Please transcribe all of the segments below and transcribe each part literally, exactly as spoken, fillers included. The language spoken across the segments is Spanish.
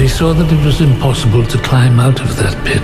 saw that it was impossible to climb out of that pit.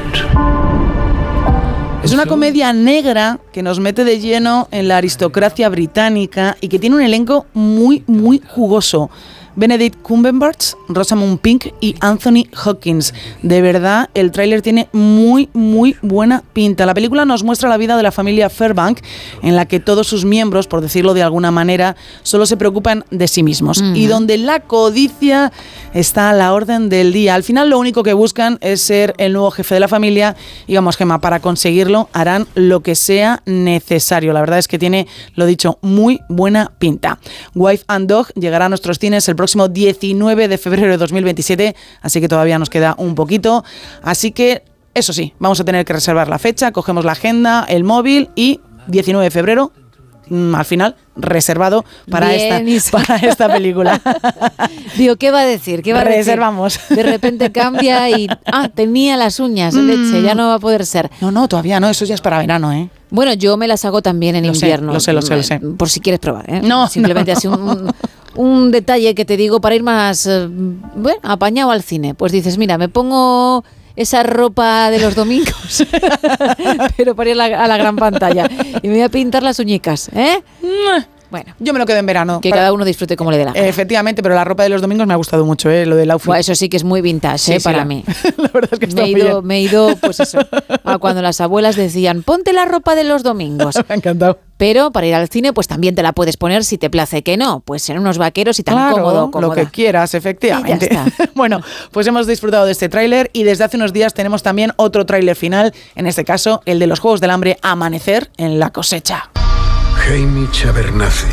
Es una comedia negra que nos mete de lleno en la aristocracia británica y que tiene un elenco muy, muy jugoso. Benedict Cumberbatch, Rosamund Pike y Anthony Hopkins. De verdad, el tráiler tiene muy, muy buena pinta. La película nos muestra la vida de la familia Fairbank, en la que todos sus miembros, por decirlo de alguna manera, solo se preocupan de sí mismos. Uh-huh. Y donde la codicia está a la orden del día. Al final, lo único que buscan es ser el nuevo jefe de la familia. Y vamos, Gemma, para conseguirlo harán lo que sea necesario. La verdad es que tiene, lo dicho, muy buena pinta. Wife and Dog llegará a nuestros cines el próximo próximo diecinueve de febrero de dos mil veintisiete, así que todavía nos queda un poquito. Así que, eso sí, vamos a tener que reservar la fecha, cogemos la agenda, el móvil y diecinueve de febrero, mmm, al final, reservado para, esta, para esta película. Digo, ¿qué va a decir? ¿Qué va a Reservamos. Decir? De repente cambia y, ah, tenía las uñas de leche, ya no va a poder ser. No, no, todavía no, eso ya es para verano, ¿eh? Bueno, yo me las hago también en lo invierno. Sé, lo sé, lo sé, lo sé. Por si quieres probar, ¿eh? No, simplemente no. así un, un, un detalle que te digo para ir más, eh, bueno, apañado al cine. Pues dices, mira, me pongo esa ropa de los domingos, pero para ir a la, a la gran pantalla. Y me voy a pintar las uñicas, ¿eh? Bueno, yo me lo quedo en verano. Que para... cada uno disfrute como le dé la gana. Efectivamente, pero la ropa de los domingos me ha gustado mucho, ¿eh? Lo del outfit. Bueno, eso sí que es muy vintage, sí, ¿eh? Sí, para la... mí. La verdad es que está me he muy ido, bien. Me he ido, pues eso, a cuando las abuelas decían, ponte la ropa de los domingos. Me ha encantado. Pero para ir al cine, pues también te la puedes poner si te place que no. Pues en unos vaqueros y tan claro, cómodo, cómoda. Lo que quieras, efectivamente. Y ya está. Bueno, pues hemos disfrutado de este tráiler y desde hace unos días tenemos también otro tráiler final, en este caso el de los Juegos del Hambre, Amanecer en la cosecha. Haymitch Abernathy.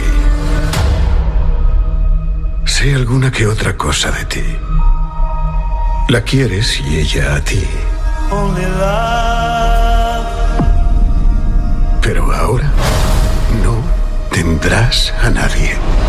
Sé alguna que otra cosa de ti. La quieres y ella a ti. Pero ahora no tendrás a nadie.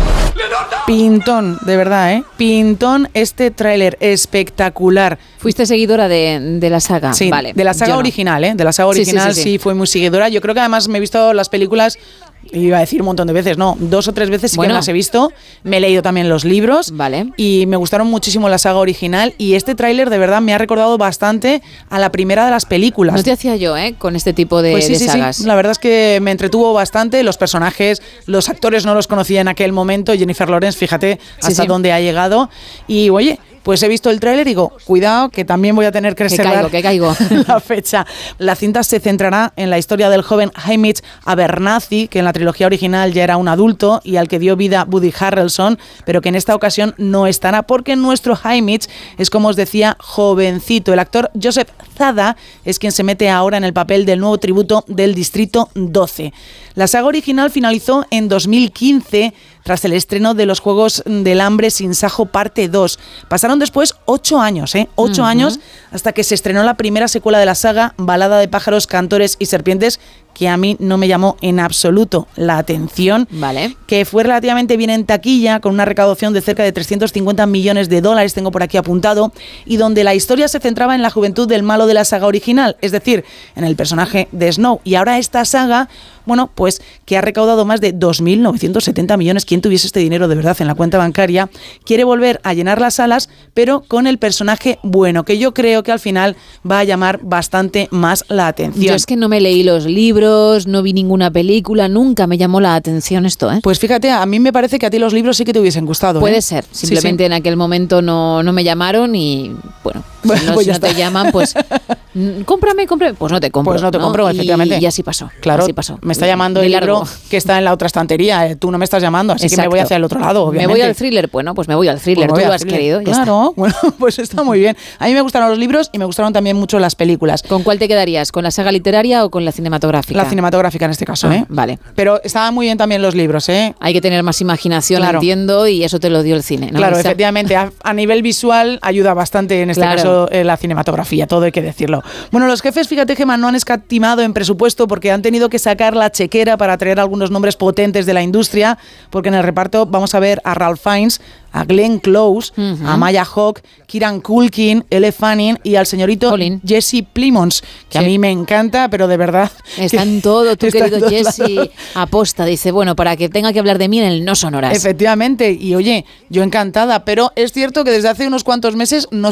Pintón, de verdad, ¿eh? Pintón este tráiler, espectacular. ¿Fuiste seguidora de, de la saga? Sí, vale. de la saga Yo original, no. ¿eh? De la saga original sí, sí, sí, sí. sí fui muy seguidora. Yo creo que además me he visto las películas, iba a decir un montón de veces, no, dos o tres veces sí bueno. que las he visto. Me he leído también los libros. Vale. Y me gustaron muchísimo la saga original. Y este tráiler de verdad me ha recordado bastante a la primera de las películas. No te hacía yo, ¿eh? Con este tipo de, pues sí, de sí, sagas. Sí. La verdad es que me entretuvo bastante. Los personajes, los actores no los conocía en aquel momento. Jennifer Lawrence, fíjate hasta sí, sí. dónde ha llegado. Y oye, pues he visto el tráiler y digo, cuidado, que también voy a tener que reservar que caigo, que caigo. la fecha. La cinta se centrará en la historia del joven Haymitch Abernathy, que en la trilogía original ya era un adulto y al que dio vida Woody Harrelson, pero que en esta ocasión no estará porque nuestro Haymitch es, como os decía, jovencito. El actor Joseph Zada es quien se mete ahora en el papel del nuevo tributo del Distrito doce. La saga original finalizó en dos mil quince tras el estreno de los Juegos del Hambre Sin Sajo parte dos. Pasaron después ocho años, ¿eh? Ocho uh-huh. años hasta que se estrenó la primera secuela de la saga, Balada de pájaros, cantores y serpientes, que a mí no me llamó en absoluto la atención, vale. que fue relativamente bien en taquilla, con una recaudación de cerca de trescientos cincuenta millones de dólares, tengo por aquí apuntado, y donde la historia se centraba en la juventud del malo de la saga original, es decir, en el personaje de Snow. Y ahora esta saga, bueno, pues que ha recaudado más de dos mil novecientos setenta millones, quien tuviese este dinero de verdad en la cuenta bancaria, quiere volver a llenar las salas, pero con el personaje bueno, que yo creo que al final va a llamar bastante más la atención. Yo es que no me leí los libros, no vi ninguna película, nunca me llamó la atención esto, ¿eh? Pues fíjate, a mí me parece que a ti los libros sí que te hubiesen gustado. Puede ¿eh? ser, simplemente sí, sí. en aquel momento no, no me llamaron y bueno, si bueno, no, pues si no te llaman, pues cómprame, cómprame, pues no te compro. Pues no te ¿no? compro, efectivamente. Y, y así pasó. Claro, así pasó. Me está llamando Muy el largo. libro que está en la otra estantería, eh, tú no me estás llamando, así Exacto. que me voy hacia el otro lado, obviamente. Me voy al thriller, bueno, pues me voy al thriller, pues tú lo has thriller. querido. Ya claro, está. bueno, pues está muy bien. A mí me gustaron los libros y me gustaron también mucho las películas. ¿Con cuál te quedarías? ¿Con la saga literaria o con la cinematográfica? La cinematográfica en este caso, ah, ¿eh? Vale. Pero estaban muy bien también los libros, ¿eh? Hay que tener más imaginación, claro. entiendo, y eso te lo dio el cine, ¿no? Claro, Esa... efectivamente, a, a nivel visual ayuda bastante en este claro. caso eh, la cinematografía, todo hay que decirlo. Bueno, los jefes, fíjate, Gemma, no han escatimado en presupuesto porque han tenido que sacar la chequera para traer algunos nombres potentes de la industria, porque en el reparto vamos a ver a Ralph Fiennes, a Glenn Close, uh-huh. a Maya Hawke, Kieran Culkin, Elle Fanning y al señorito Colin. Jesse Plemons, que sí. a mí me encanta, pero de verdad... Está en todo, tu querido Jesse aposta, dice, bueno, para que tenga que hablar de mí en el No Sonoras. Efectivamente, y oye, yo encantada, pero es cierto que desde hace unos cuantos meses no,